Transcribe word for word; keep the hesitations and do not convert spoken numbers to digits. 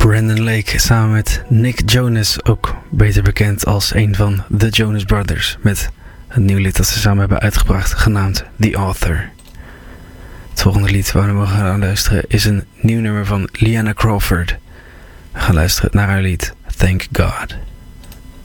Brandon Lake samen met Nick Jonas, ook beter bekend als een van The Jonas Brothers, met een nieuw lied dat ze samen hebben uitgebracht, genaamd The Author. Het volgende lied waar we gaan luisteren is een nieuw nummer van Liana Crawford. We gaan luisteren naar haar lied Thank God.